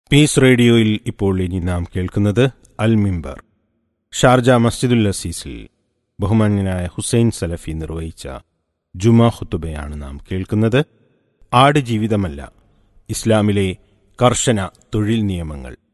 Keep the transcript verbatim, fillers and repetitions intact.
Piece റേഡിയോയിൽ ഇപ്പോൾ ഇനി നാം കേൾക്കുന്നത് അൽ മിമ്പർ. ഷാർജ മസ്ജിദുൽ അസീസിൽ ബഹുമാന്യനായ ഹുസൈൻ സലഫി നിർവഹിച്ച ജുമാ ഖുതുബയാണ് നാം കേൾക്കുന്നത്. ആട് ജീവിതമല്ല, ഇസ്ലാമിലെ കർശന തൊഴിൽ നിയമങ്ങൾ.